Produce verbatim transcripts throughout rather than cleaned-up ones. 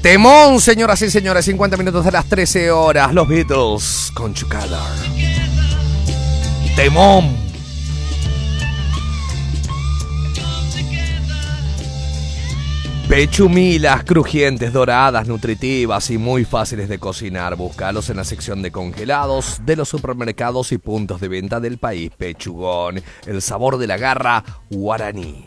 Temón, señoras y señores, cincuenta minutos de las trece horas. Los Beatles con Chucada. Temón. Pechumilas crujientes, doradas, nutritivas y muy fáciles de cocinar. Búscalos en la sección de congelados de los supermercados y puntos de venta del país. Pechugón, el sabor de la garra guaraní.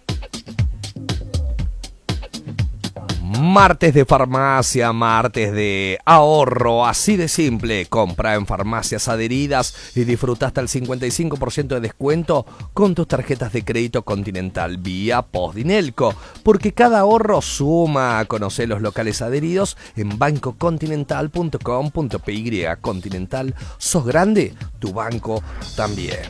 Martes de farmacia, martes de ahorro, así de simple. Compra en farmacias adheridas y disfruta hasta el cincuenta y cinco por ciento de descuento con tus tarjetas de crédito Continental vía Postdinelco, porque cada ahorro suma. Conoce los locales adheridos en banco continental punto com punto pe y. Continental, sos grande, tu banco también.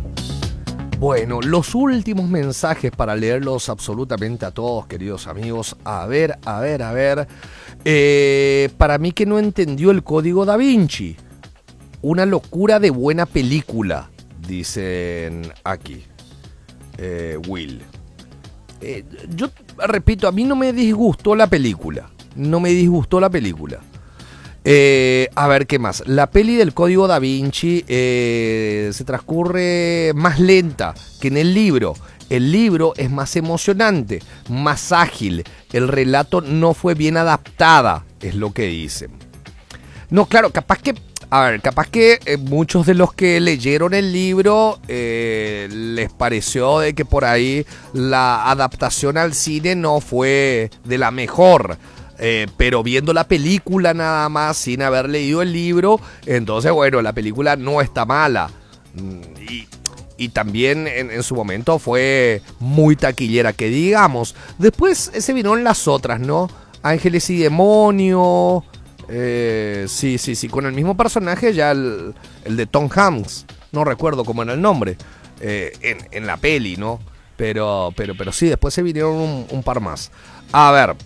Bueno, los últimos mensajes para leerlos absolutamente a todos, queridos amigos. A ver, a ver, a ver. Eh, para mí que no entendió el Código Da Vinci. Una locura de buena película, dicen aquí. Eh, Will. Eh, yo repito, a mí no me disgustó la película. No me disgustó la película. Eh, a ver, ¿qué más? La peli del Código Da Vinci eh, se transcurre más lenta que en el libro. El libro es más emocionante, más ágil. El relato no fue bien adaptada, es lo que dicen. No, claro, capaz que... A ver, capaz que eh, muchos de los que leyeron el libro eh, les pareció de que por ahí la adaptación al cine no fue de la mejor. Eh, pero viendo la película nada más, sin haber leído el libro, entonces bueno, la película no está mala. Y, y también en, en su momento fue muy taquillera, que digamos. Después se vinieron las otras, ¿no? Ángeles y Demonios. Eh, sí, sí, sí, con el mismo personaje, ya el, el de Tom Hanks. No recuerdo cómo era el nombre. Eh, en, en la peli, ¿no? Pero, pero, pero sí, después se vinieron un, un par más. A ver.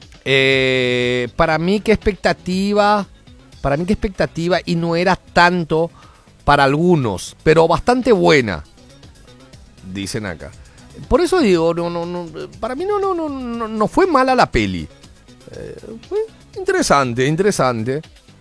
Eh, para mí qué expectativa, para mí qué expectativa y no era tanto para algunos, pero bastante buena, dicen acá. Por eso digo, no, no, no, para mí no, no, no, no, no fue mala la peli. Eh, fue interesante, interesante.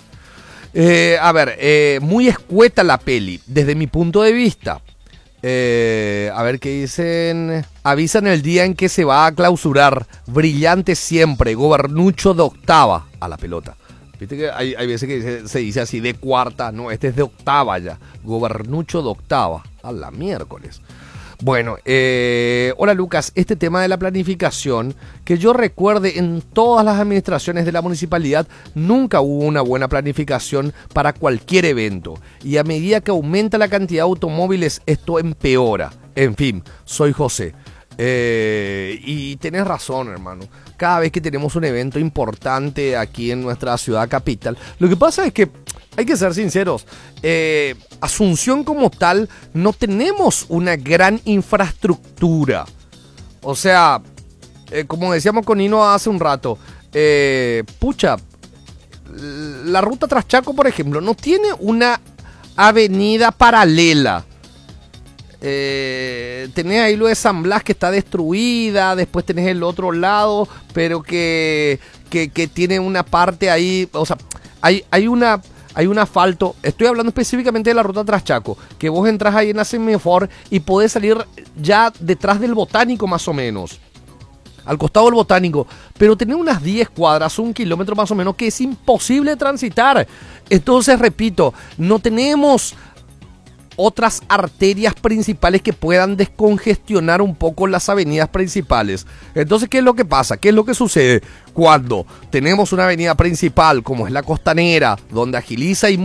Eh, a ver, eh, muy escueta la peli, desde mi punto de vista. Eh, a ver qué dicen. Avisan el día en que se va a clausurar. Brillante siempre. Gobernucho de octava. A la pelota. Viste que hay, hay veces que se, se dice así de cuarta. No, este es de octava ya. Gobernucho de octava. A la miércoles. Bueno, eh, hola Lucas, este tema de la planificación, que yo recuerde en todas las administraciones de la municipalidad, nunca hubo una buena planificación para cualquier evento. Y a medida que aumenta la cantidad de automóviles, esto empeora. En fin, soy José. Eh, y tenés razón, hermano. Cada vez que tenemos un evento importante aquí en nuestra ciudad capital, lo que pasa es que hay que ser sinceros, eh, Asunción como tal no tenemos una gran infraestructura. O sea, eh, como decíamos con Nino hace un rato, eh, pucha, la ruta Traschaco, por ejemplo, no tiene una avenida paralela. Eh, tenés ahí lo de San Blas que está destruida, después tenés el otro lado, pero que, que, que tiene una parte ahí, o sea, hay, hay una... Hay un asfalto, estoy hablando específicamente de la ruta Traschaco, que vos entras ahí en la Semafor y podés salir ya detrás del Botánico más o menos, al costado del Botánico, pero tenés unas diez cuadras, un kilómetro más o menos, que es imposible transitar. Entonces, repito, no tenemos otras arterias principales que puedan descongestionar un poco las avenidas principales. Entonces, ¿qué es lo que pasa? ¿Qué es lo que sucede cuando tenemos una avenida principal como es la Costanera, donde agiliza y